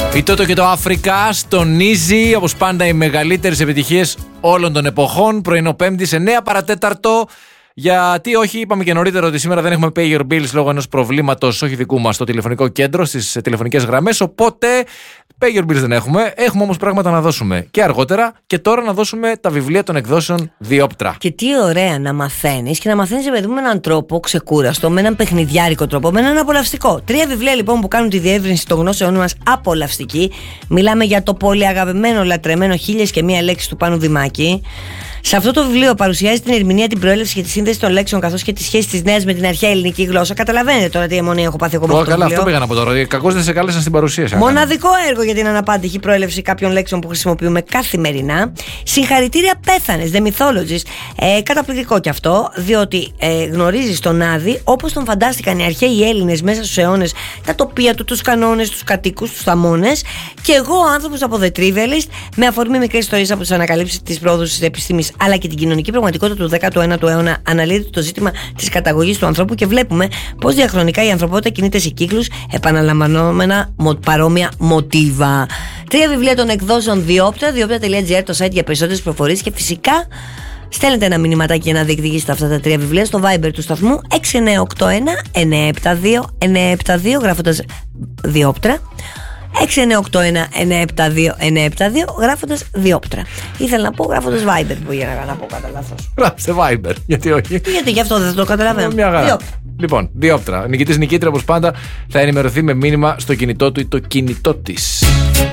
Η Τότο και το Αφρικά στονίζει όπως πάντα οι μεγαλύτερες επιτυχίες όλων των εποχών. Πρωινό Πέμπτη σε 9 παρατέταρτο. Γιατί όχι, είπαμε και νωρίτερα ότι σήμερα δεν έχουμε pay your bills λόγω ενός προβλήματος, όχι δικού μας, στο τηλεφωνικό κέντρο, στις τηλεφωνικές γραμμές. Οπότε pay your bills δεν έχουμε. Έχουμε όμως πράγματα να δώσουμε και αργότερα. Και τώρα να δώσουμε τα βιβλία των εκδόσεων Διόπτρα. Και τι ωραία να μαθαίνεις και να μαθαίνεις με έναν τρόπο ξεκούραστο, με έναν παιχνιδιάρικο τρόπο, με έναν απολαυστικό. 3 βιβλία λοιπόν που κάνουν τη διεύρυνση των γνώσεών μας απολαυστική. Μιλάμε για το πολύ αγαπημένο, λατρεμένο 1001 λέξεις του Πάνου Δημάκη. Σε αυτό το βιβλίο παρουσιάζει την ερμηνεία, την προέλευση και τη σύνδεση των λέξεων, καθώς και τη σχέση της νέας με την αρχαία ελληνική γλώσσα. Καταλαβαίνετε τώρα τι αιμονία έχω πάθει εγώ με αυτό το βιβλίο. Καλά, αυτό πήγα να πω τώρα. Κακώς δεν σε κάλεσαν στην παρουσίαση. Μοναδικό έργο για την αναπάντηχη προέλευση κάποιων λέξεων που χρησιμοποιούμε καθημερινά. Συγχαρητήρια, πέθανες, The Mythologist. Καταπληκτικό κι αυτό, διότι γνωρίζεις τον Άδη όπως τον φαντάστηκαν οι αρχαίοι Έλληνες μέσα στους αιώνες, τα τοπία του, τους κανόνες, τους κατοίκους, τους θαμώνες. Και εγώ, ο άνθρωπος από The Trivialist, με αφορμή μικρές ιστορίες από τις ανακαλύψεις της πρόοδου της επιστήμης αλλά και την κοινωνική πραγματικότητα του 19ου αιώνα, αναλύεται το ζήτημα της καταγωγής του ανθρώπου και βλέπουμε πως διαχρονικά η ανθρωπότητα κινείται σε κύκλους, επαναλαμβανόμενα παρόμοια μοτίβα. 3 βιβλία των εκδόσεων Διόπτρα, διόπτρα.gr, το site για περισσότερες πληροφορίες και φυσικά στέλνετε ένα μηνυματάκι για να διεκδικήσετε αυτά τα 3 βιβλία στο Viber του σταθμού 6981-972-972 γράφοντας Διόπτρα. 6981-972-972 γράφοντας Διόπτρα. Ήθελα να πω γράφοντας Viber που για να πω κατά λάθος. Γράψτε Viber, γιατί όχι. Γιατί γι' αυτό δεν το καταλαβαίνω. Διόπτρα. Λοιπόν, Διόπτρα. Νικητής νικήτρια όπως πάντα θα ενημερωθεί με μήνυμα στο κινητό του ή το κινητό της.